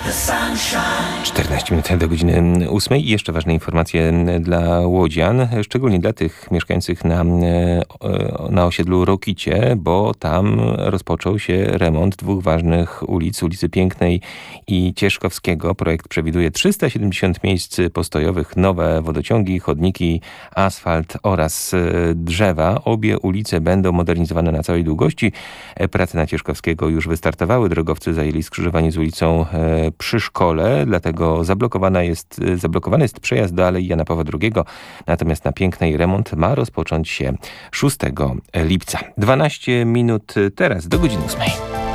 14 minut do godziny 8 i jeszcze ważne informacje dla łodzian, szczególnie dla tych mieszkających na osiedlu Rokicie, bo tam rozpoczął się remont dwóch ważnych ulic, ulicy Pięknej i Cieszkowskiego. Projekt przewiduje 370 miejsc postojowych, nowe wodociągi, chodniki, asfalt oraz drzewa. Obie ulice będą modernizowane na całej długości. Prace na Cieszkowskiego już wystartowały. Drogowcy zajęli skrzyżowanie z ulicą przy szkole, dlatego zablokowany jest przejazd do Alei Jana Pawła II. Natomiast na Pięknej remont ma rozpocząć się 6 lipca. 12 minut teraz do godziny 8.